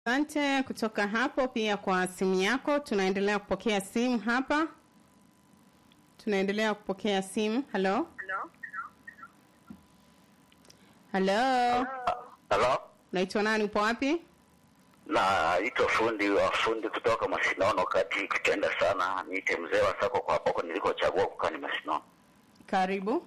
Asante kutoka hapo pia kwa simu yako. Tunaendelea kupokea simu hapa. Hello? Hello? Naitwa nani, upo wapi? Naitwa fundi kutoka Masinono kati kutenda sana. Niite mzee wa sako kwa hapo nilikochagua kukani Masinono. Karibu.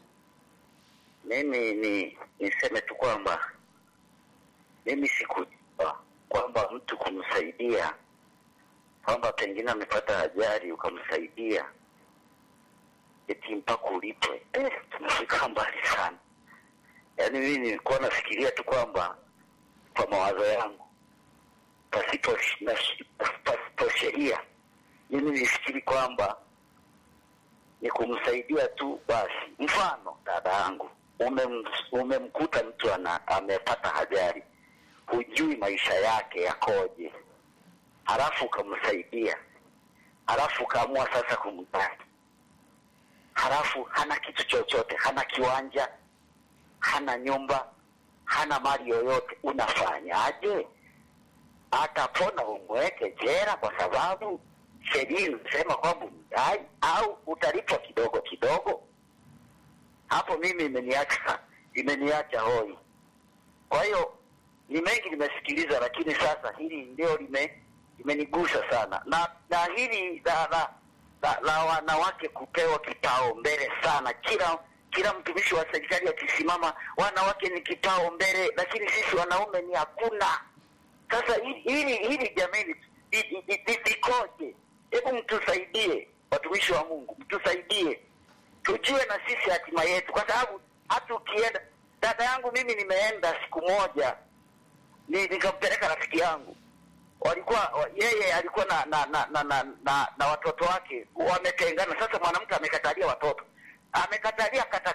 Mimi niseme tu kwamba mimi sikujua kwamba mtu kumsaidia kwamba pengine amepata ajali ukamsaidia eti mpaka ulipwe. Tumefika mbali sana. Yaani mimi nilikuwa nafikiria tu kwamba kwa mawazo yangu pasipo sheria, mimi nilifikiri kwamba ni kumsaidia tu basi. Mfano dada yangu, umemkuta mtu amepata ajali, hujui maisha yake yakoje, halafu ukamsaidia, halafu kaamua sasa kumdai, halafu hana kitu chochote, hana kiwanja, hana nyumba, hana mali yoyote, unafanyaje? Atapona umweke jela kwa sababu sheria inasema kwamba mdai, au utalipwa kidogo kidogo? Hapo mimi imeniacha hoi. Kwa hiyo ni mengi nimesikiliza, lakini sasa hili ndio limenigusa sana. Na hili la wanawake kupewa kipao mbele sana. Kila mtumishi wa serikali akisimama, wanawake ni kipao mbele, lakini sisi wanaume ni hakuna. Sasa hili jamani likoje? Hebu mtusaidie, watumishi wa Mungu, mtusaidie. Tujue na sisi hatima yetu, kwa sababu hata ukienda, dada yangu mimi nimeenda siku moja, nikampeleka rafiki yangu. Yeye alikuwa na watoto wake wametengana. Sasa mwanamke amekatalia watoto. Amekatalia